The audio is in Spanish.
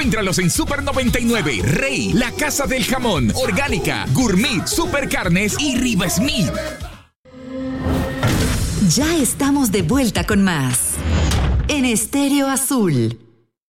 Encuéntralos en Super 99, Rey, La Casa del Jamón, Orgánica, Gourmet, Super Carnes y Riva Smith. Ya estamos de vuelta con más en Estéreo Azul.